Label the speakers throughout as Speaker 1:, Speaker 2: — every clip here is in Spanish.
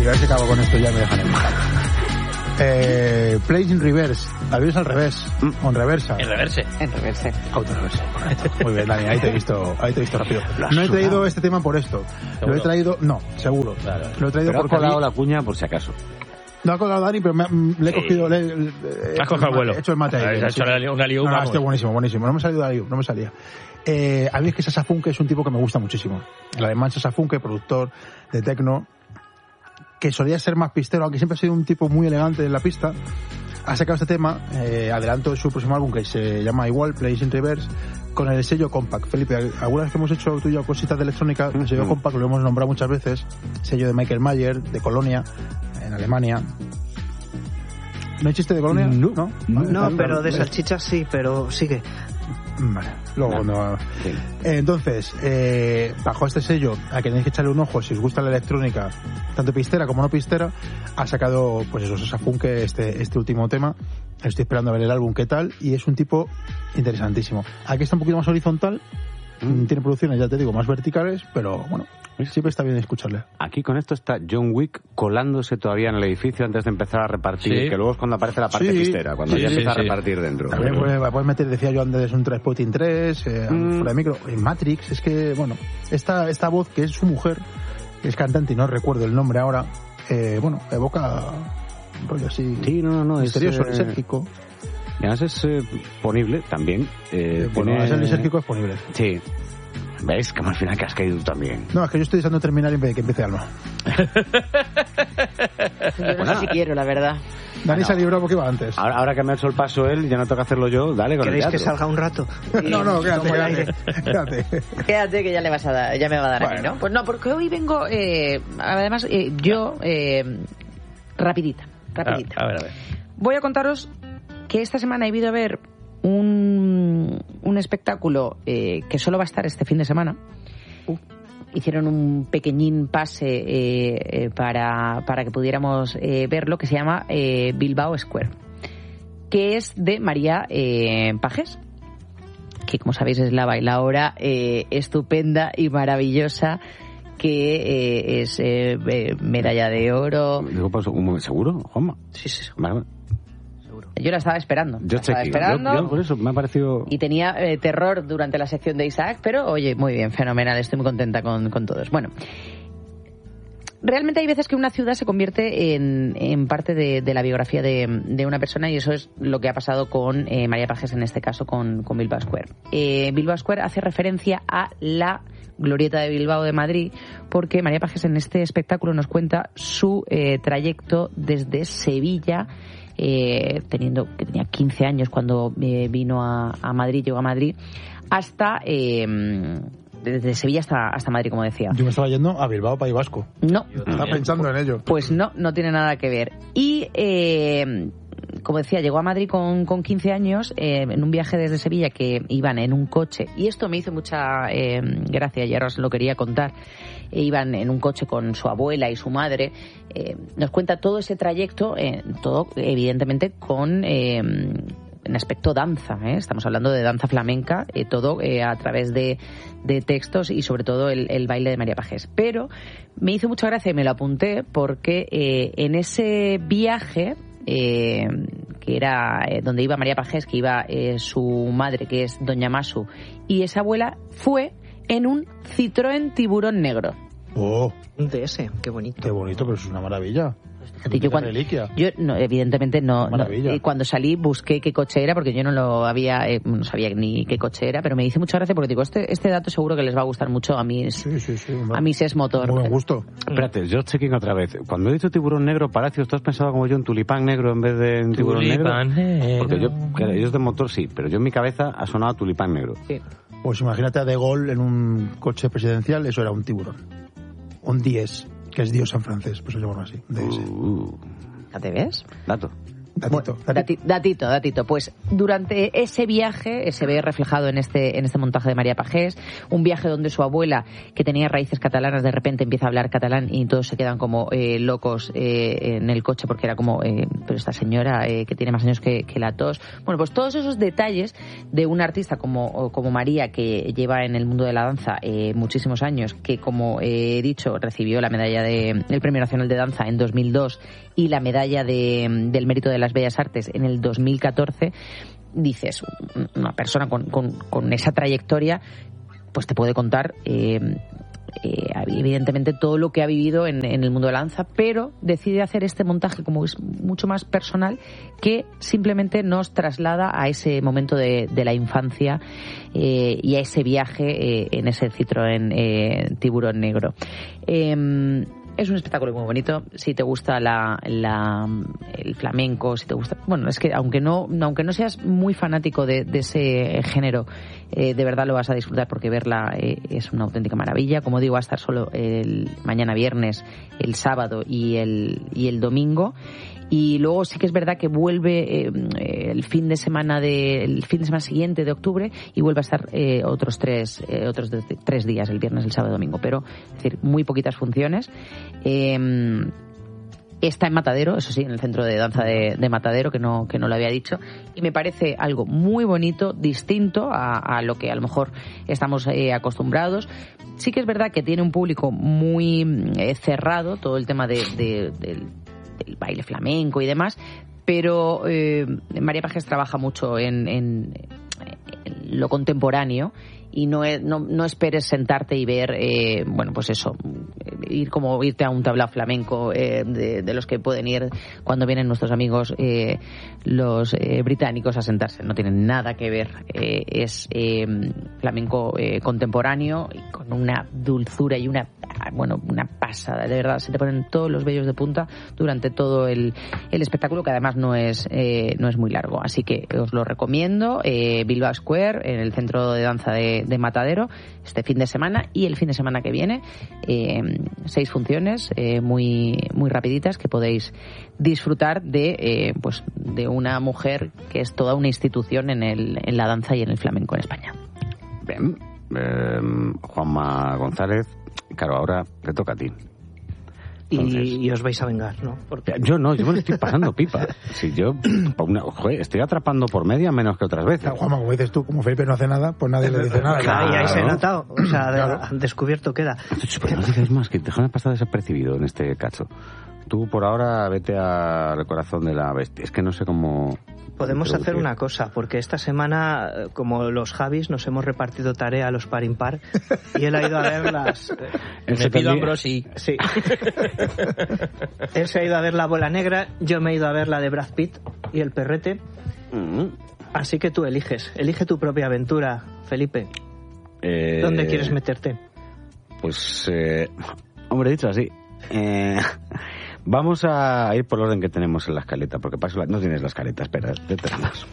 Speaker 1: a ver si acabo con esto ya me dejan en paz. Plays in reverse, aviones al revés, o en reversa.
Speaker 2: En reverse.
Speaker 1: Autoreverse, correcto. Muy bien, Dani, ahí te he visto rápido. No he traído este tema por esto.
Speaker 2: ¿Seguro?
Speaker 1: Lo he traído, no, seguro.
Speaker 2: Claro.
Speaker 1: Lo he traído
Speaker 3: Pero
Speaker 1: porque
Speaker 3: has colado la cuña por si acaso.
Speaker 1: no ha colgado Dani, pero le he cogido.
Speaker 2: Has cogido el vuelo.
Speaker 1: He hecho el mate ahí.
Speaker 2: Has hecho una liu, vamos.
Speaker 1: Hostia, buenísimo. No me salió de ahí, no me salía. A mí es que Sasha Funke es un tipo que me gusta muchísimo. El alemán Sasha Funke, productor de techno, que solía ser más pistero, aunque siempre ha sido un tipo muy elegante en la pista. Ha sacado este tema, adelanto de su próximo álbum, que se llama igual, Plays in Reverse, con el sello Compact. Felipe, alguna vez que hemos hecho tú y yo cositas de electrónica, el sello Compact lo hemos nombrado muchas veces, sello de Michael Mayer, de Colonia, en Alemania. ¿No hay chiste de Colonia?
Speaker 3: No.
Speaker 4: No, pero de salchichas sí, pero sigue.
Speaker 1: Vale, luego cuando...
Speaker 3: Sí.
Speaker 1: Entonces, bajo este sello, a que tenéis que echarle un ojo si os gusta la electrónica, tanto pistera como no pistera, ha sacado, pues eso, Sasha Funke, este último tema. Estoy esperando a ver el álbum qué tal, y es un tipo interesantísimo. Aquí está un poquito más horizontal, tiene producciones, ya te digo, más verticales, pero bueno, siempre está bien escucharle.
Speaker 3: Aquí con esto está John Wick colándose todavía en el edificio antes de empezar a repartir,
Speaker 2: Sí.
Speaker 3: que luego es cuando aparece la parte
Speaker 1: Sí.
Speaker 3: pistera, cuando
Speaker 2: Sí,
Speaker 3: ya
Speaker 2: sí,
Speaker 3: empieza
Speaker 2: sí.
Speaker 3: a repartir dentro.
Speaker 1: También puedes meter, decía yo antes, un Trainspotting 3, fuera de micro, en Matrix. Es que, bueno, esta voz que es su mujer, que es cantante y no recuerdo el nombre ahora, bueno, evoca un rollo así
Speaker 3: Sí, no,
Speaker 1: misterioso,
Speaker 3: es,
Speaker 1: lisérgico.
Speaker 3: Y además es ponible también.
Speaker 1: Bueno, es el lisérgico es ponible.
Speaker 3: Sí. ¿Ves? Como al final que has caído tú también.
Speaker 1: No, es que yo estoy deseando terminar en vez de que empiece Alma.
Speaker 5: Yo no sé si quiero, la verdad.
Speaker 1: Dani se ha librado porque iba antes.
Speaker 3: Ahora que me ha hecho el paso él, ya no toca hacerlo yo, dale con el
Speaker 4: ¿Queréis que
Speaker 3: teatro.
Speaker 4: salga un rato?
Speaker 1: No, quédate,
Speaker 4: Tomo el aire.
Speaker 1: quédate.
Speaker 5: Quédate que ya me va a dar a mí,
Speaker 1: Bueno.
Speaker 5: ¿no? Pues no, porque hoy vengo, además, rapidita.
Speaker 2: A ver.
Speaker 5: Voy a contaros que esta semana he ido a ver un espectáculo que solo va a estar este fin de semana. Hicieron un pequeñín pase para que pudiéramos verlo, que se llama Bilbao Square, que es de María Pagés, que como sabéis es la bailaora estupenda y maravillosa, que es medalla de oro.
Speaker 3: Digo, pues, ¿seguro, Juanma?
Speaker 4: Sí.
Speaker 3: Vale.
Speaker 5: Yo la estaba esperando.
Speaker 3: Yo por eso me ha parecido...
Speaker 5: Y tenía terror durante la sección de Isaac, pero oye, muy bien, fenomenal, estoy muy contenta con todos. Bueno, realmente hay veces que una ciudad se convierte en parte de la biografía de una persona, y eso es lo que ha pasado con María Pagés, en este caso con Bilbao Square. Bilbao Square hace referencia a la Glorieta de Bilbao de Madrid, porque María Pagés en este espectáculo nos cuenta su trayecto desde Sevilla, que tenía 15 años cuando vino a Madrid, llegó a Madrid, hasta desde Sevilla hasta Madrid, como decía.
Speaker 1: Yo me estaba yendo a Bilbao, País Vasco.
Speaker 5: No.
Speaker 1: Estaba pensando en ello.
Speaker 5: Pues no tiene nada que ver. Y como decía, llegó a Madrid con 15 años en un viaje desde Sevilla, que iban en un coche, y esto me hizo mucha gracia y ahora os lo quería contar. Iban en un coche con su abuela y su madre. Nos cuenta todo ese trayecto, todo evidentemente con en aspecto danza, estamos hablando de danza flamenca, todo a través de textos y sobre todo el baile de María Pagés. Pero me hizo mucha gracia y me lo apunté porque en ese viaje, que era donde iba María Pagés, que iba su madre, que es Doña Masu, y esa abuela, fue en un Citroën Tiburón negro.
Speaker 1: Oh,
Speaker 4: Un DS, qué bonito.
Speaker 1: qué bonito, pero es una maravilla.
Speaker 5: Yo cuando,
Speaker 1: reliquia.
Speaker 5: yo no, evidentemente no,
Speaker 1: Maravilla.
Speaker 5: cuando salí busqué qué coche era, porque yo no lo había, no sabía ni qué coche era, pero me hizo mucha gracia porque digo, este dato seguro que les va a gustar mucho a mis,
Speaker 1: Sí,
Speaker 5: a mis es motor.
Speaker 1: Muy buen gusto.
Speaker 3: Espérate, yo checking otra vez. Cuando he dicho tiburón negro, Palacios, ¿tú has pensado como yo en tulipán negro en vez de en tiburón negro? Porque yo, claro, ellos de motor sí, pero yo en mi cabeza ha sonado tulipán negro.
Speaker 5: Sí.
Speaker 1: Pues imagínate a De Gaulle en un coche presidencial, eso era un tiburón. Un 10, que es Dios en francés, pues lo llaman así. DS.
Speaker 5: ¿Ya te ves?
Speaker 3: Dato.
Speaker 5: Datito. Pues durante ese viaje se ve reflejado en este montaje de María Pagés, un viaje donde su abuela, que tenía raíces catalanas, de repente empieza a hablar catalán y todos se quedan como locos en el coche porque era como, pero esta señora que tiene más años que la tos. Bueno, pues todos esos detalles de una artista como María, que lleva en el mundo de la danza muchísimos años, que como he dicho recibió la medalla del Premio Nacional de Danza en 2002 y la medalla del Mérito de las Bellas Artes en el 2014, dices, una persona con esa trayectoria pues te puede contar evidentemente todo lo que ha vivido en el mundo de la danza, pero decide hacer este montaje como es mucho más personal, que simplemente nos traslada a ese momento de la infancia y a ese viaje en ese Citroën Tiburón Negro. Es un espectáculo muy bonito. Si te gusta el flamenco, si te gusta, bueno, es que aunque no seas muy fanático de ese género, de verdad lo vas a disfrutar, porque verla es una auténtica maravilla. Como digo, va a estar solo el mañana viernes, el sábado y el domingo. Y luego sí que es verdad que vuelve el fin de semana siguiente de octubre, y vuelve a estar otros tres días, el viernes, el sábado y el domingo, pero es decir, muy poquitas funciones. Está en Matadero, eso sí, en el centro de danza de Matadero, que no lo había dicho, y me parece algo muy bonito, distinto a lo que a lo mejor estamos acostumbrados. Sí que es verdad que tiene un público muy cerrado, todo el tema del baile flamenco y demás, pero María Pagés trabaja mucho en lo contemporáneo, y no esperes sentarte y ver, pues eso, irte a un tablao flamenco de los que pueden ir cuando vienen nuestros amigos los británicos a sentarse. No tienen nada que ver. Es flamenco contemporáneo, y con una dulzura y una pasada, de verdad. Se te ponen todos los vellos de punta durante todo el espectáculo, que además no es muy largo. Así que os lo recomiendo. Bilbao Square, en el centro de danza de Matadero, este fin de semana y el fin de semana que viene. 6 funciones muy rapiditas, que podéis disfrutar de una mujer que es toda una institución en la danza y en el flamenco en España.
Speaker 3: Bien. Juanma González, claro, ahora te toca a ti.
Speaker 4: Y os vais a vengar, ¿no? Porque...
Speaker 3: Yo me lo estoy pasando pipa. Si yo estoy atrapando por media menos que otras veces.
Speaker 1: Juanma, como dices tú, como Felipe no hace nada, pues nadie le dice nada.
Speaker 4: Claro, y ahí se ha notado. O sea, descubierto queda.
Speaker 3: Pero no digáis más, que déjame pasar desapercibido en este cacho. Tú por ahora vete al corazón de la bestia. Es que no sé cómo...
Speaker 4: Podemos hacer una cosa, porque esta semana, como los Javis, nos hemos repartido tarea a los par impar, y él ha ido a ver las...
Speaker 2: Me pido Ambrosi.
Speaker 4: Sí. Él se ha ido a ver La Bola Negra, yo me he ido a ver la de Brad Pitt y El Perrete. Así que tú elige tu propia aventura, Felipe. ¿Dónde quieres meterte?
Speaker 3: Pues, hombre, dicho así... Vamos a ir por el orden que tenemos en la escaleta, porque no tienes la escaleta, espera, te tenemos.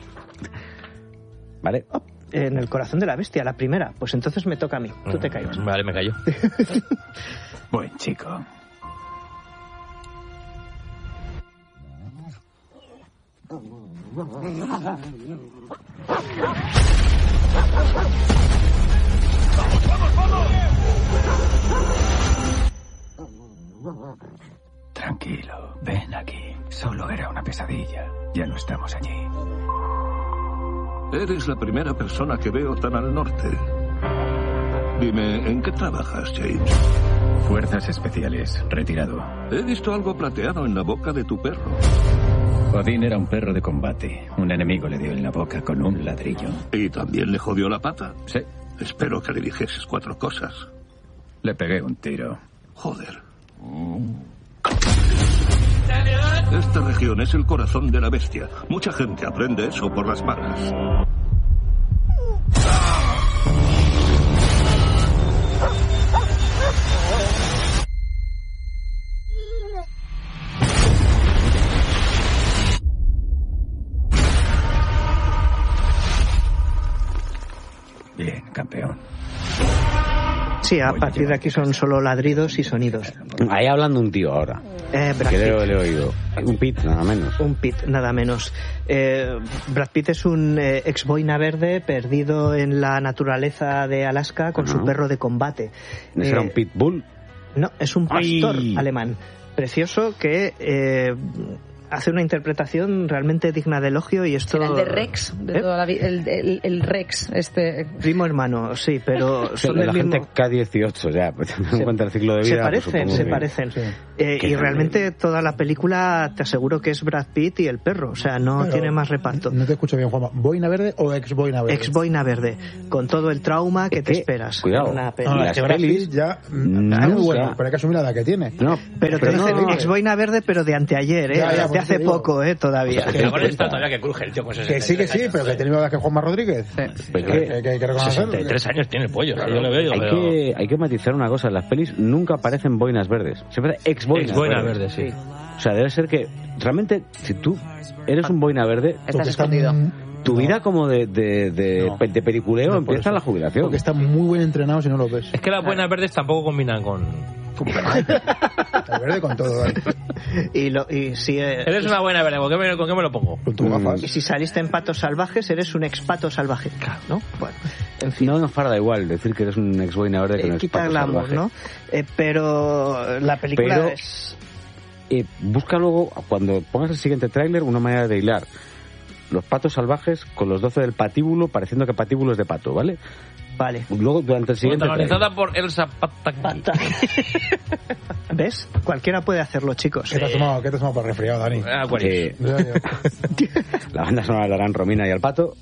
Speaker 3: ¿Vale?
Speaker 4: En el corazón de la bestia, la primera. Pues entonces me toca a mí. Tú te callas.
Speaker 2: Vale, me callo.
Speaker 6: Buen chico. Tranquilo, ven aquí. Solo era una pesadilla. Ya no estamos allí.
Speaker 7: Eres la primera persona que veo tan al norte. Dime, ¿en qué trabajas, James?
Speaker 6: Fuerzas especiales, retirado.
Speaker 7: He visto algo plateado en la boca de tu perro.
Speaker 6: Odín era un perro de combate. Un enemigo le dio en la boca con un ladrillo.
Speaker 7: ¿Y también le jodió la pata?
Speaker 6: Sí.
Speaker 7: Espero que le dijeses 4 cosas.
Speaker 6: Le pegué un tiro.
Speaker 7: Joder. Esta región es el corazón de la bestia. Mucha gente aprende eso por las malas.
Speaker 6: Bien, campeón.
Speaker 4: Sí, a partir de aquí son solo ladridos y sonidos.
Speaker 3: Ahí hablando un tío ahora.
Speaker 4: Brad
Speaker 3: que
Speaker 4: Pitt.
Speaker 3: le he oído. Un Pitt, nada menos.
Speaker 4: Un Pitt, nada menos. Brad Pitt es un ex boina verde perdido en la naturaleza de Alaska con su perro de combate.
Speaker 3: ¿Será un pitbull?
Speaker 4: No, es un pastor alemán. Precioso que hace una interpretación realmente digna de elogio y esto...
Speaker 5: ¿Será el de Rex? De toda la el Rex, este...
Speaker 4: Primo hermano, sí, pero son
Speaker 3: la
Speaker 4: del
Speaker 3: gente
Speaker 4: mismo...
Speaker 3: K18, ya, en cuanto al ciclo de vida...
Speaker 4: Se parecen. Sí. Y realmente toda la película te aseguro que es Brad Pitt y el perro, o sea, no tiene más reparto.
Speaker 1: No te escucho bien, Juanma. ¿Boina verde o ex boina verde?
Speaker 4: Ex boina verde, con todo el trauma que te esperas.
Speaker 3: Cuidado,
Speaker 4: una
Speaker 3: las pelis
Speaker 1: ya es muy bueno, pero hay que asumir la edad que tiene.
Speaker 3: No,
Speaker 4: pero te dicen ex boina verde, pero de anteayer, de hace poco, todavía.
Speaker 2: Pero ahora está todavía que cruje el tío con 63
Speaker 1: que sí, pero que tiene más edad que Juanma Rodríguez.
Speaker 5: Sí.
Speaker 1: Que hay que reconocerlo.
Speaker 2: 63 años tiene el pollo. Yo lo veo.
Speaker 3: Hay que matizar una cosa. En las pelis nunca aparecen boinas verdes. Siempre ex boinas verdes.
Speaker 2: Sí.
Speaker 3: O sea, debe ser que realmente, si tú eres un boina verde,
Speaker 5: estás escondido.
Speaker 3: Tu vida como de peliculeo empieza a la jubilación.
Speaker 1: Porque están muy bien entrenados y no lo ves.
Speaker 2: Es que las boinas verdes tampoco combinan con...
Speaker 1: El verde con todo.
Speaker 4: Y si
Speaker 2: eres una buena verde, ¿con qué me lo pongo?
Speaker 1: Con tus gafas.
Speaker 4: Y si saliste en Patos Salvajes, eres un ex pato salvaje, ¿no? Bueno, en fin.
Speaker 3: No nos farda igual decir que eres un ex boina verde que no es
Speaker 4: quita
Speaker 3: pato
Speaker 4: glamour,
Speaker 3: salvaje.
Speaker 4: ¿no? Pero la película es...
Speaker 3: busca luego, cuando pongas el siguiente tráiler, una manera de hilar los patos salvajes con los 12 del patíbulo, pareciendo que patíbulo es de pato, ¿vale?
Speaker 4: Vale.
Speaker 3: Luego, durante el siguiente
Speaker 2: protagonizada por Elsa Pataki.
Speaker 4: ¿Ves? Cualquiera puede hacerlo, chicos.
Speaker 1: ¿Qué te has tomado para resfriado, Dani?
Speaker 3: La banda sonora la harán Romina y al pato.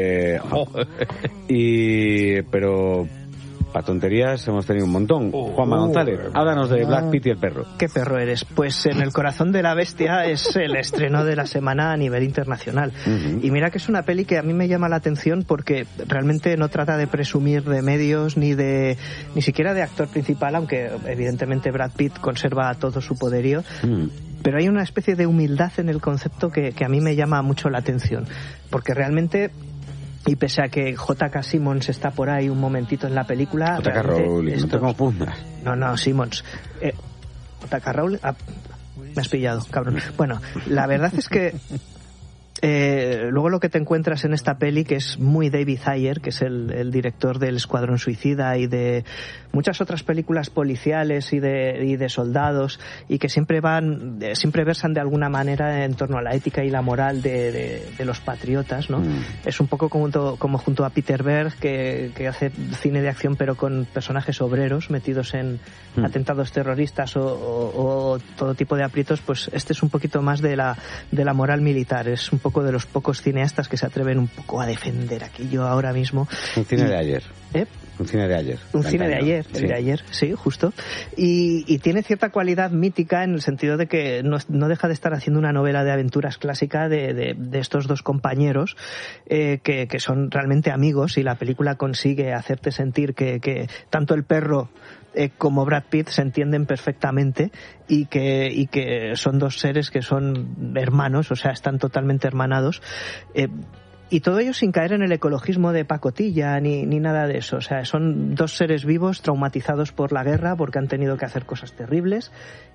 Speaker 3: Pero para tonterías hemos tenido un montón. Juanma González, háblanos de Brad Pitt y el perro.
Speaker 4: ¿Qué perro eres? Pues En el corazón de la bestia es el estreno de la semana a nivel internacional. Y mira que es una peli que a mí me llama la atención porque realmente no trata de presumir de medios ni siquiera de actor principal, aunque evidentemente Brad Pitt conserva todo su poderío. Pero hay una especie de humildad en el concepto que a mí me llama mucho la atención. Porque realmente... Y pese a que J.K. Simmons está por ahí un momentito en la película...
Speaker 3: J.K. Rowling, no te confundas.
Speaker 4: No, Simmons. J.K. Rowling... me has pillado, cabrón. Bueno, la verdad es que... luego lo que te encuentras en esta peli, que es muy David Ayer, que es el director del Escuadrón Suicida y de muchas otras películas policiales y de soldados, y que siempre versan de alguna manera en torno a la ética y la moral de los patriotas, ¿no? Es un poco como junto a Peter Berg, que hace cine de acción pero con personajes obreros metidos en atentados terroristas o todo tipo de aprietos. Pues este es un poquito más de la moral militar, es un poco de los pocos cineastas que se atreven un poco a defender aquello ahora mismo.
Speaker 3: Un cine de ayer. Un cine de ayer.
Speaker 4: Un cine de ayer, el de ayer, sí, justo. Y tiene cierta cualidad mítica en el sentido de que no deja de estar haciendo una novela de aventuras clásica de estos dos compañeros que son realmente amigos, y la película consigue hacerte sentir que tanto el perro como Brad Pitt se entienden perfectamente y que son dos seres que son hermanos, o sea, están totalmente hermanados. Y todo ello sin caer en el ecologismo de pacotilla ni nada de eso. O sea, son dos seres vivos traumatizados por la guerra porque han tenido que hacer cosas terribles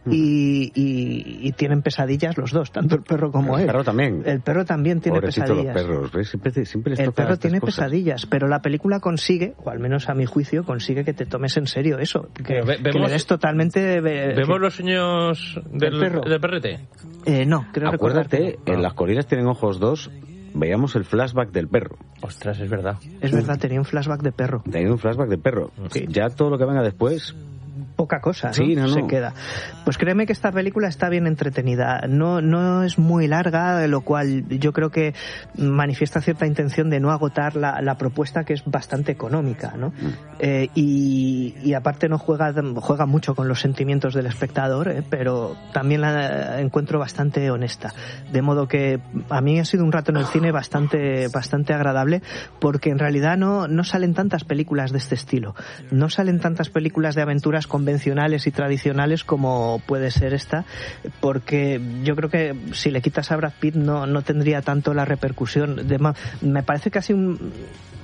Speaker 4: y tienen pesadillas los dos, tanto el perro como él.
Speaker 3: El perro también.
Speaker 4: El perro también tiene pesadillas.
Speaker 3: Los perros, ¿ves? Siempre les
Speaker 4: el
Speaker 3: toca
Speaker 4: perro tiene
Speaker 3: cosas.
Speaker 4: Pesadillas, pero la película consigue, o al menos a mi juicio, consigue que te tomes en serio eso. Que le des totalmente...
Speaker 2: ¿Vemos los sueños del perrete?
Speaker 4: No, creo que
Speaker 3: acuérdate, en Las colinas tienen ojos 2... veíamos el flashback del perro.
Speaker 2: Ostras, es verdad.
Speaker 4: Es verdad, tenía un flashback de perro.
Speaker 3: Sí. Ya todo lo que venga después...
Speaker 4: poca cosa, ¿no?
Speaker 3: Sí, no.
Speaker 4: Se queda. Pues créeme que esta película está bien entretenida. No es muy larga, lo cual yo creo que manifiesta cierta intención de no agotar la propuesta, que es bastante económica, ¿no? Y aparte no juega mucho con los sentimientos del espectador, pero también la encuentro bastante honesta. De modo que a mí ha sido un rato en el cine bastante agradable, porque en realidad no salen tantas películas de este estilo. No salen tantas películas de aventuras convencionales y tradicionales como puede ser esta, porque yo creo que si le quitas a Brad Pitt no tendría tanto la repercusión. Me parece casi un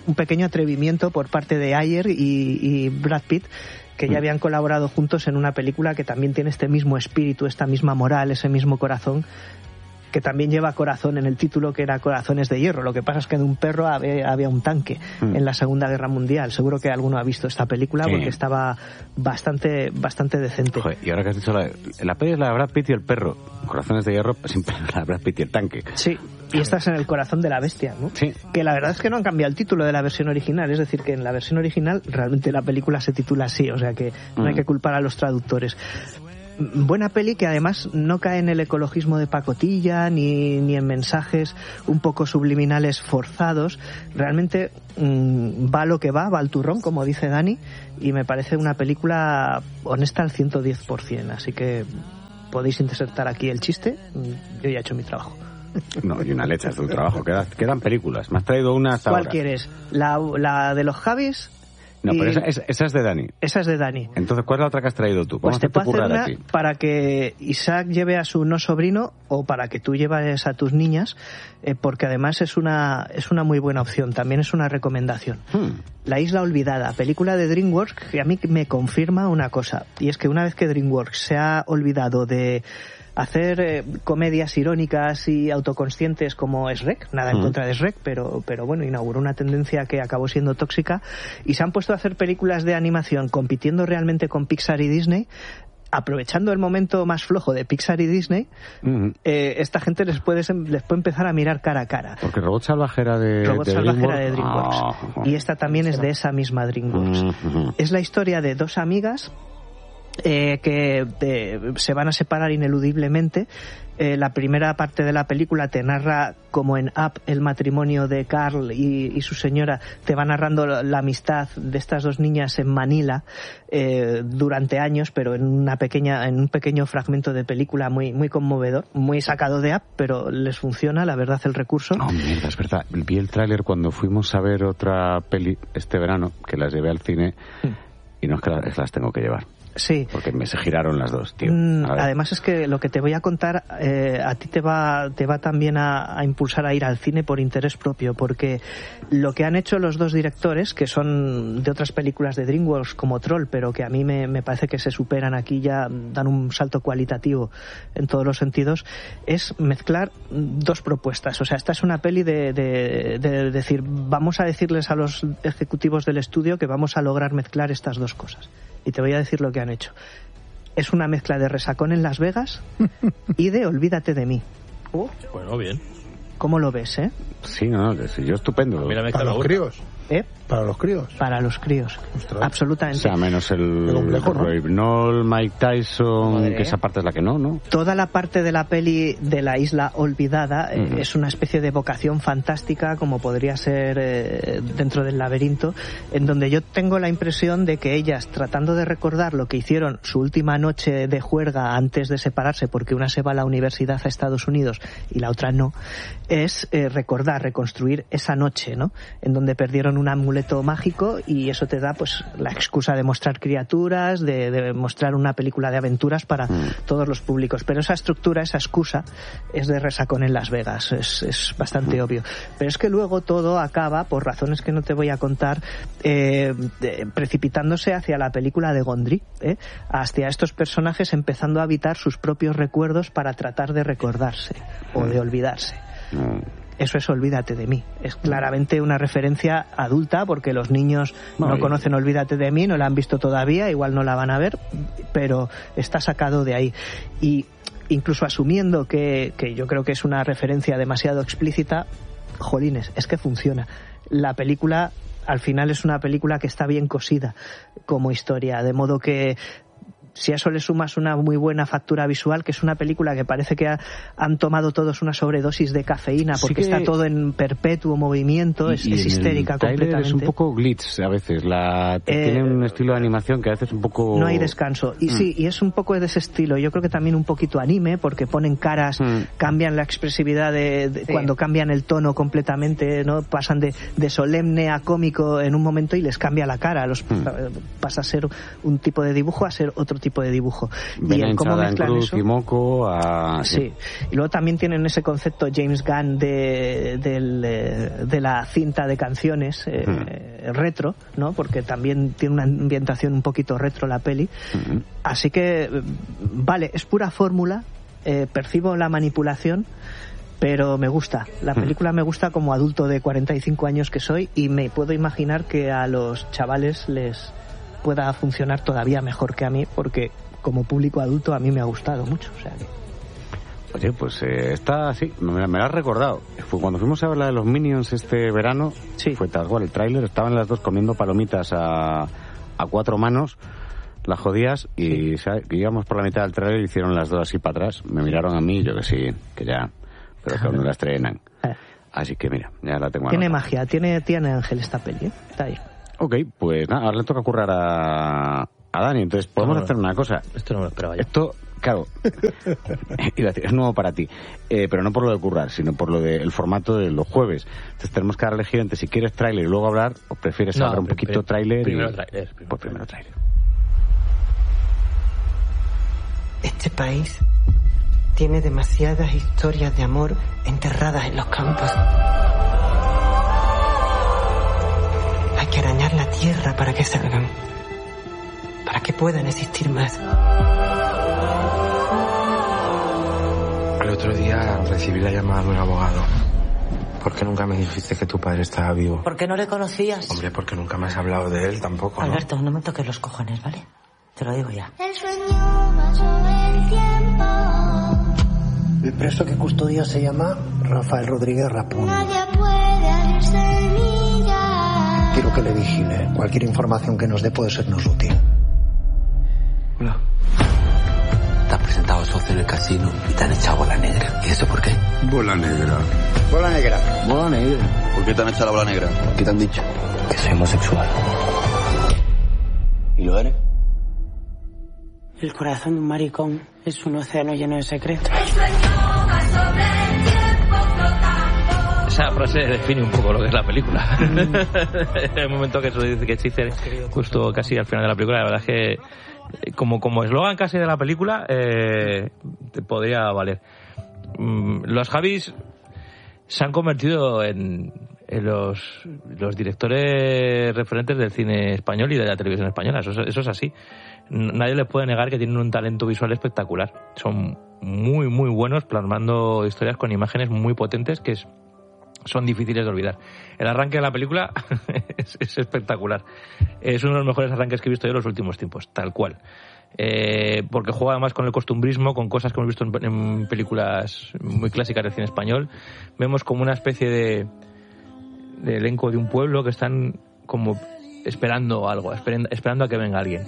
Speaker 4: un pequeño atrevimiento por parte de Ayer y Brad Pitt, que ya habían colaborado juntos en una película que también tiene este mismo espíritu, esta misma moral, ese mismo corazón, que también lleva corazón en el título, que era Corazones de Hierro. Lo que pasa es que de un perro había un tanque en la Segunda Guerra Mundial. Seguro que alguno ha visto esta película porque estaba bastante decente.
Speaker 3: Joder, y ahora que has dicho la peli es la de Brad Pitt y el perro. Corazones de Hierro, siempre la de Brad Pitt y el tanque.
Speaker 4: Sí, y esta es en el corazón de la bestia, ¿no?
Speaker 3: Sí.
Speaker 4: Que la verdad es que no han cambiado el título de la versión original. Es decir, que en la versión original realmente la película se titula así. O sea que no hay que culpar a los traductores. Buena peli que además no cae en el ecologismo de pacotilla ni en mensajes un poco subliminales forzados. Realmente va lo que va al turrón, como dice Dani, y me parece una película honesta al 110%. Así que podéis insertar aquí el chiste. Yo ya he hecho mi trabajo.
Speaker 3: No, y una leche es tu trabajo. Quedan películas. Me has traído una hasta ahora.
Speaker 4: ¿Cuál quieres? ¿La de los Javis?
Speaker 3: No, pero esa es de Dani.
Speaker 4: Esa es de Dani.
Speaker 3: Entonces, ¿cuál es la otra que has traído tú?
Speaker 4: Pues te puedo hacer una para que Isaac lleve a su no sobrino o para que tú lleves a tus niñas, porque además es una muy buena opción. También es una recomendación. La Isla Olvidada, película de DreamWorks, que a mí me confirma una cosa, y es que una vez que DreamWorks se ha olvidado de hacer comedias irónicas y autoconscientes como Shrek, nada en contra de Shrek, pero bueno, inauguró una tendencia que acabó siendo tóxica, y se han puesto a hacer películas de animación compitiendo realmente con Pixar y Disney, aprovechando el momento más flojo de Pixar y Disney. Esta gente les puede empezar a mirar cara a cara.
Speaker 3: Porque Robot Salvaje era de
Speaker 4: DreamWorks. Y esta también es de esa misma DreamWorks. Es la historia de dos amigas que se van a separar ineludiblemente. La primera parte de la película te narra, como en Up, el matrimonio de Carl y su señora. Te va narrando la amistad de estas dos niñas en Manila durante años, pero en un pequeño fragmento de película muy conmovedor, muy sacado de Up, pero les funciona, la verdad, el recurso.
Speaker 3: No, mierda, es verdad. Vi el tráiler cuando fuimos a ver otra peli este verano, que las llevé al cine, y no es que las tengo que llevar.
Speaker 4: Sí.
Speaker 3: Porque me se giraron las dos, tío.
Speaker 4: Además es que lo que te voy a contar a ti te va también a impulsar a ir al cine por interés propio, porque lo que han hecho los dos directores, que son de otras películas de DreamWorks como Troll, pero que a mí me parece que se superan aquí, ya dan un salto cualitativo en todos los sentidos, es mezclar dos propuestas. O sea, esta es una peli de decir, vamos a decirles a los ejecutivos del estudio que vamos a lograr mezclar estas dos cosas. Y te voy a decir lo que han hecho. Es una mezcla de Resacón en Las Vegas y de Olvídate de mí.
Speaker 2: Bueno, bien.
Speaker 4: ¿Cómo lo ves,
Speaker 3: Sí, no, yo estupendo.
Speaker 1: Para los críos. Para los críos.
Speaker 4: Para los críos.
Speaker 1: Ostras.
Speaker 4: Absolutamente.
Speaker 3: O sea, menos el
Speaker 1: complejo, ¿no?
Speaker 3: Roy Knoll, Mike Tyson,
Speaker 4: Madre,
Speaker 3: que esa parte es la que no.
Speaker 4: Toda la parte de la peli de la Isla Olvidada es una especie de evocación fantástica, como podría ser Dentro del laberinto, en donde yo tengo la impresión de que ellas, tratando de recordar lo que hicieron su última noche de juerga antes de separarse, porque una se va a la universidad a Estados Unidos y la otra no, es reconstruir esa noche, ¿no? En donde perdieron un amuleto mágico, y eso te da pues la excusa de mostrar criaturas, de mostrar una película de aventuras para todos los públicos. Pero esa estructura, esa excusa, es de Resacón en Las Vegas, es bastante obvio. Pero es que luego todo acaba, por razones que no te voy a contar, precipitándose hacia la película de Gondry, hacia estos personajes empezando a habitar sus propios recuerdos para tratar de recordarse o de olvidarse. Eso es Olvídate de mí. Es claramente una referencia adulta, porque los niños no conocen Olvídate de mí, no la han visto todavía, igual no la van a ver, pero está sacado de ahí. Y incluso asumiendo que yo creo que es una referencia demasiado explícita, jolines, es que funciona. La película, al final, es una película que está bien cosida como historia, de modo que si a eso le sumas una muy buena factura visual, que es una película que parece que han tomado todos una sobredosis de cafeína, porque está todo en perpetuo movimiento, es histérica completamente.
Speaker 3: Es un poco glitch a veces, tiene un estilo de animación que a veces un poco...
Speaker 4: No hay descanso. Y sí, y es un poco de ese estilo. Yo creo que también un poquito anime, porque ponen caras, cambian la expresividad cuando cambian el tono completamente, ¿no? Pasan de solemne a cómico en un momento y les cambia la cara. Pasa a ser un tipo de dibujo a ser otro tipo tipo de dibujo.
Speaker 3: Ven
Speaker 4: y cómo mezclan
Speaker 3: Cruz
Speaker 4: eso.
Speaker 3: y Moco
Speaker 4: Sí. Y luego también tienen ese concepto James Gunn de la cinta de canciones retro, ¿no? Porque también tiene una ambientación un poquito retro la peli. Así que, vale, es pura fórmula, percibo la manipulación, pero me gusta. La película me gusta como adulto de 45 años que soy, y me puedo imaginar que a los chavales les pueda funcionar todavía mejor que a mí, porque como público adulto a mí me ha gustado mucho. O sea que...
Speaker 3: Oye, pues esta sí, me la has recordado. Fue cuando fuimos a ver la de los Minions este verano, fue tal cual el tráiler, estaban las dos comiendo palomitas a 4 manos, las jodías, y íbamos por la mitad del tráiler y hicieron las dos así para atrás. Me miraron a mí y yo que sí, que ya, pero que aún no la estrenan. Así que mira, ya la tengo
Speaker 4: Tiene
Speaker 3: anotada.
Speaker 4: magia, tiene ángel esta peli, ¿eh? Está ahí.
Speaker 3: Ok, pues nada, ahora le toca currar a Dani, entonces podemos hacer una cosa.
Speaker 2: Esto no me lo esperaba yo.
Speaker 3: Esto, claro, iba a decir, es nuevo para ti, pero no por lo de currar, sino por lo del formato de los jueves. Entonces tenemos que dar a elegir entre si quieres tráiler y luego hablar, o prefieres hablar un poquito tráiler.
Speaker 2: Primero tráiler.
Speaker 3: Pues primero tráiler.
Speaker 8: Este país tiene demasiadas historias de amor enterradas en los campos. Hay que arañar la tierra para que salgan, para que puedan existir más.
Speaker 9: El otro día recibí la llamada de un abogado. ¿Por qué nunca me dijiste que tu padre estaba vivo?
Speaker 10: ¿Por qué no le conocías?
Speaker 9: Hombre, porque nunca me has hablado de él tampoco, ¿no?
Speaker 10: Alberto, no me toques los cojones, ¿vale? Te lo digo ya.
Speaker 11: El sueño pasó el tiempo.
Speaker 12: El preso que custodia se llama Rafael Rodríguez Rapón.
Speaker 11: Nadie puede abrirse de ya.
Speaker 12: Quiero que le vigile. Cualquier información que nos dé puede sernos útil.
Speaker 9: Hola.
Speaker 13: Te has presentado socio en el casino y te han echado bola negra. ¿Y eso por qué?
Speaker 14: Bola negra.
Speaker 12: Bola negra.
Speaker 13: Bola negra.
Speaker 14: ¿Por qué te han echado la bola negra? ¿Qué te han dicho?
Speaker 13: Que soy homosexual.
Speaker 14: ¿Y lo eres?
Speaker 10: El corazón de un maricón es un océano lleno de secretos.
Speaker 2: Esa frase define un poco lo que es la película. El momento que eso dice que Schiffer, justo casi al final de la película, la verdad es que como eslogan casi de la película, te podría valer. Los Javis se han convertido en los directores referentes del cine español y de la televisión española. Eso es así. Nadie les puede negar que tienen un talento visual espectacular. Son muy, muy buenos plasmando historias con imágenes muy potentes que son difíciles de olvidar. El arranque de la película es espectacular. Es uno de los mejores arranques que he visto yo en los últimos tiempos, tal cual. Porque juega además con el costumbrismo, con cosas que hemos visto en películas muy clásicas del cine español. Vemos como una especie de elenco de un pueblo que están como esperando algo, esperando a que venga alguien.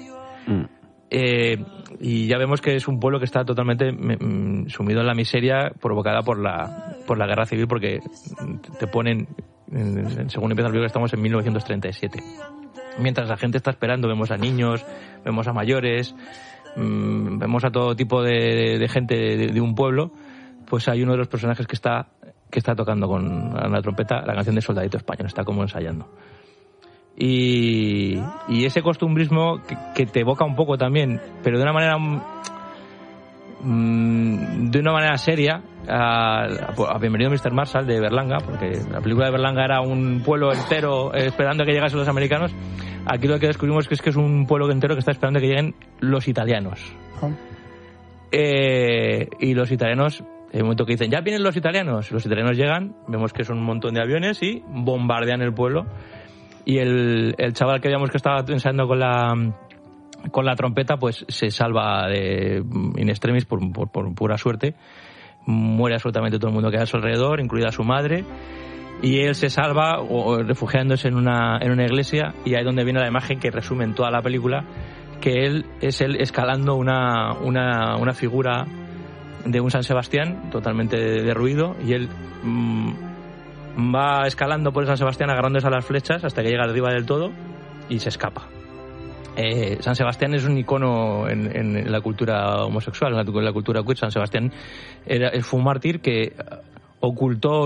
Speaker 2: Y ya vemos que es un pueblo que está totalmente sumido en la miseria provocada por la guerra civil, porque te ponen, según empieza el vídeo, que estamos en 1937. Mientras la gente está esperando, vemos a niños, vemos a mayores, vemos a todo tipo de gente de un pueblo. Pues hay uno de los personajes que está tocando con la trompeta la canción de Soldadito Español, está como ensayando. Y ese costumbrismo que te evoca un poco también, pero de una manera seria, a Bienvenido Mr. Marshall de Berlanga, porque la película de Berlanga era un pueblo entero esperando a que llegasen los americanos. Aquí lo que descubrimos es que es un pueblo entero que está esperando a que lleguen los italianos. Y los italianos, en el momento que dicen, ya vienen los italianos llegan, vemos que son un montón de aviones y bombardean el pueblo. Y el chaval que veíamos que estaba ensayando con la trompeta, pues se salva in extremis por pura suerte. Muere absolutamente todo el mundo que hay a su alrededor, incluida su madre. Y él se salva refugiándose en una iglesia, y ahí es donde viene la imagen que resume en toda la película, que él escalando una figura de un San Sebastián totalmente derruido, y él va escalando por el San Sebastián agarrándose a las flechas hasta que llega arriba del todo y se escapa. San Sebastián es un icono en la cultura homosexual, en la cultura queer. San Sebastián fue un mártir que ocultó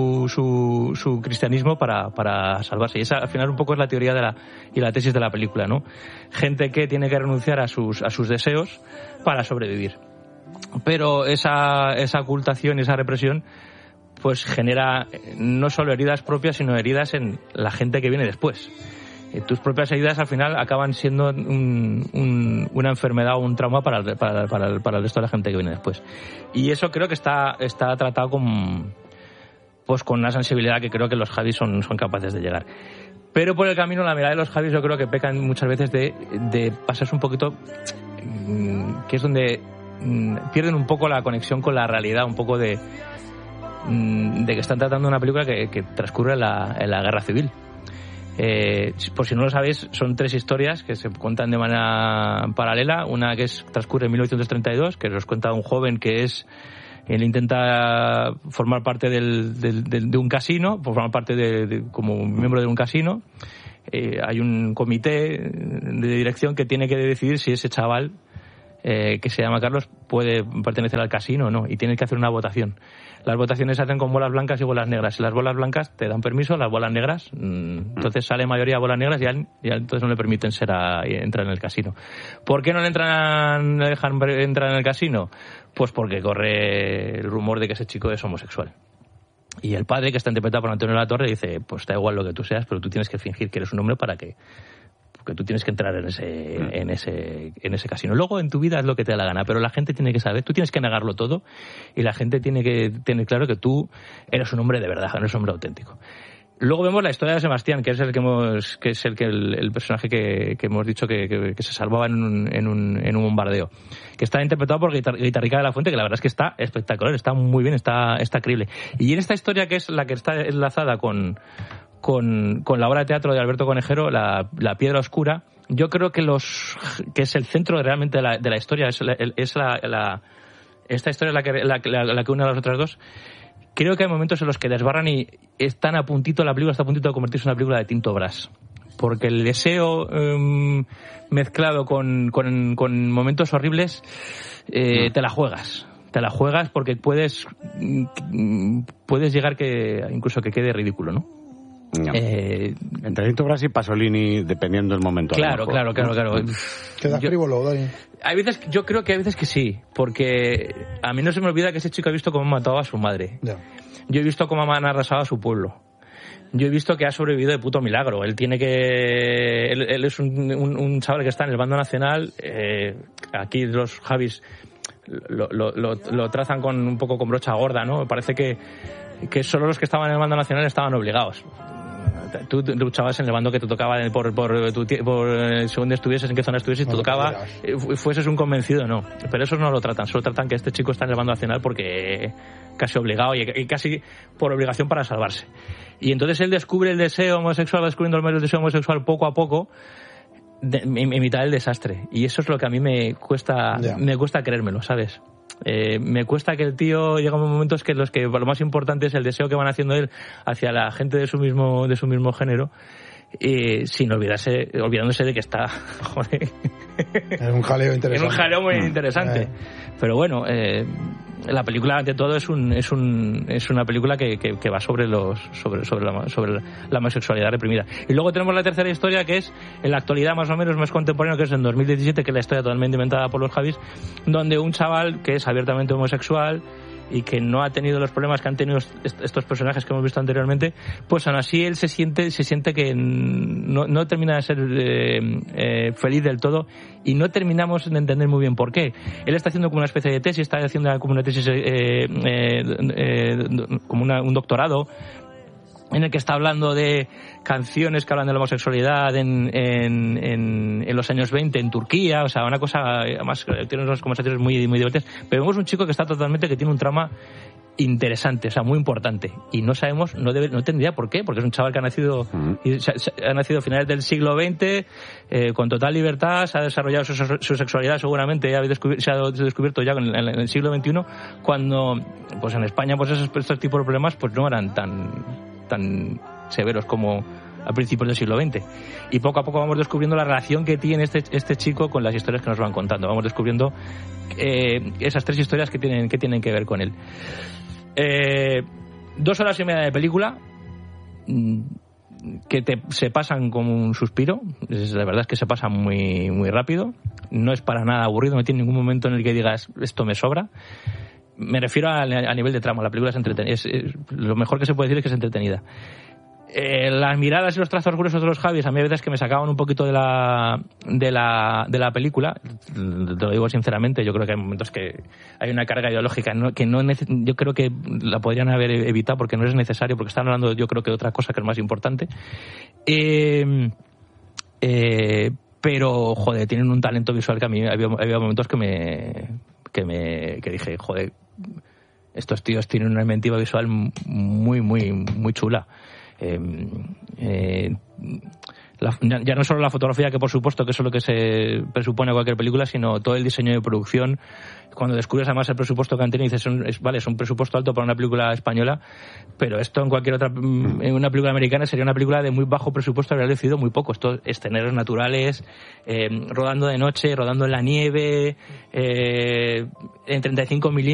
Speaker 2: su cristianismo para salvarse. Y esa al final un poco es la teoría y la tesis de la película, ¿no? Gente que tiene que renunciar a sus deseos para sobrevivir. Pero esa ocultación y esa represión pues genera no solo heridas propias, sino heridas en la gente que viene después. Tus propias heridas al final acaban siendo una enfermedad o un trauma para el resto de la gente que viene después. Y eso creo que está tratado con una sensibilidad que creo que los Javis son capaces de llegar. Pero por el camino, la mirada de los Javis yo creo que pecan muchas veces de pasarse un poquito, que es donde pierden un poco la conexión con la realidad, un poco de que están tratando una película que transcurre en la Guerra Civil. Por si no lo sabéis, son 3 historias que se cuentan de manera paralela. Una que transcurre en 1932, que nos cuenta un joven que él intenta formar parte de un casino, formar parte como miembro de un casino. Hay un comité de dirección que tiene que decidir si ese chaval que se llama Carlos puede pertenecer al casino o no, y tiene que hacer una votación. Las votaciones se hacen con bolas blancas y bolas negras. Si las bolas blancas te dan permiso, las bolas negras, entonces sale mayoría bolas negras y entonces no le permiten entrar en el casino. ¿Por qué no le dejan entrar en el casino? Pues porque corre el rumor de que ese chico es homosexual. Y el padre, que está interpretado por Antonio Latorre, dice, pues da igual lo que tú seas, pero tú tienes que fingir que eres un hombre porque tú tienes que entrar en ese casino. Luego en tu vida es lo que te da la gana, pero la gente tiene que saber, tú tienes que negarlo todo y la gente tiene que tener claro que tú eres un hombre de verdad, no eres un hombre auténtico. Luego vemos la historia de Sebastián, que es el personaje que hemos dicho que se salvaba en un bombardeo, que está interpretado por Guitarrica de la Fuente, que la verdad es que está espectacular, está muy bien, está creíble. Y en esta historia, que es la que está enlazada con la obra de teatro de Alberto Conejero, la Piedra Oscura, yo creo que es el centro realmente de la historia, esta historia es la que une a las otras dos. Creo que hay momentos en los que desbarran y están a puntito, la película está a puntito de convertirse en una película de Tinto Brass, porque el deseo mezclado con momentos horribles te la juegas porque puedes llegar incluso que quede ridículo, ¿no?
Speaker 3: No. Entre Tinto Brass y Pasolini, dependiendo del momento.
Speaker 2: Claro.
Speaker 1: Queda frívolo, Dani.
Speaker 2: Yo creo que hay veces que sí, porque a mí no se me olvida que ese chico ha visto cómo mataba a su madre.
Speaker 1: Yeah.
Speaker 2: Yo he visto cómo han arrasado a su pueblo. Yo he visto que ha sobrevivido de puto milagro. Él es un chaval que está en el bando nacional. Aquí los Javis lo trazan un poco con brocha gorda, ¿no? Parece que solo los que estaban en el bando nacional estaban obligados. Tú luchabas en el bando que te tocaba según estuvieses, en qué zona estuvieses, te tocaba, fueses un convencido, no. Pero esos no lo tratan, solo tratan que este chico está en el bando nacional porque casi obligado y casi por obligación para salvarse. Y entonces él descubre el deseo homosexual, va descubriendo el deseo homosexual poco a poco, en mitad del desastre. Y eso es lo que a mí me cuesta creérmelo, ¿sabes? Me cuesta que el tío llega a momentos que los que lo más importante es el deseo que van haciendo él hacia la gente de su mismo género, sin olvidándose de que está
Speaker 1: en un jaleo interesante.
Speaker 2: En un jaleo muy interesante. Pero bueno, la película ante todo es una película que va sobre la homosexualidad reprimida. Y luego tenemos la tercera historia, que es en la actualidad más o menos más contemporánea, que es en 2017, que es la historia totalmente inventada por los Javis, donde un chaval que es abiertamente homosexual y que no ha tenido los problemas que han tenido estos personajes que hemos visto anteriormente, pues aún así él se siente que no termina de ser feliz del todo, y no terminamos de entender muy bien por qué. Él está haciendo como una especie de tesis, está haciendo como una tesis como un doctorado en el que está hablando de canciones que hablan de la homosexualidad en los años 20 en Turquía, o sea, una cosa, además tiene unas conversaciones muy, muy divertidas, pero vemos un chico que tiene un trama interesante, o sea, muy importante, y no sabemos, no tendría por qué, porque es un chaval que ha nacido a finales del siglo XX, con total libertad, se ha desarrollado su sexualidad seguramente, se ha descubierto ya en el siglo XXI, cuando pues en España pues estos tipos de problemas pues no eran tan severos como a principios del siglo XX, y poco a poco vamos descubriendo la relación que tiene este chico con las historias que nos van contando. Vamos descubriendo esas 3 historias que tienen que ver con él. 2 horas y media de película que se pasan como un suspiro. La verdad es que se pasan muy, muy rápido. No es para nada aburrido, no tiene ningún momento en el que digas esto me sobra. Me refiero a nivel de trama. La película es entretenida. Lo mejor que se puede decir es que es entretenida. Las miradas y los trazos gruesos de los Javis a mí a veces que me sacaban un poquito de la película. Te lo digo sinceramente, yo creo que hay momentos que hay una carga ideológica yo creo que la podrían haber evitado porque no es necesario, porque están hablando yo creo que de otra cosa que es más importante. Pero joder, tienen un talento visual que a mí había momentos que dije, joder, estos tíos tienen una inventiva visual muy muy muy chula. Ya no solo la fotografía, que por supuesto que eso es lo que se presupone a cualquier película, sino todo el diseño de producción. Cuando descubres además el presupuesto que han tenido, dices, es un presupuesto alto para una película española, pero esto en cualquier otra, en una película americana sería una película de muy bajo presupuesto, habría decidido muy poco. Estos escenarios naturales, rodando de noche, rodando en la nieve, en 35 milímetros.